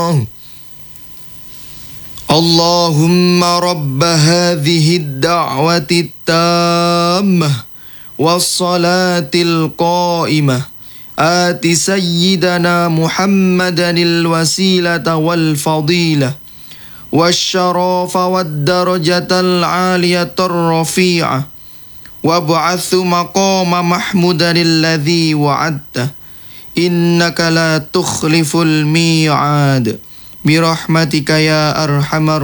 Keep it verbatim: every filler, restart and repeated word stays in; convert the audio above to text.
الله اللهم رب هذه الدعوة التامة والصلاة القائمة آت سيدنا محمدا الوسيلة والفضيلة والشرف والدرجة العالية الرفيعة وابعث مقام محمودا الذي وعدته إنك لا تخلف الميعاد برحمتك يا أرحم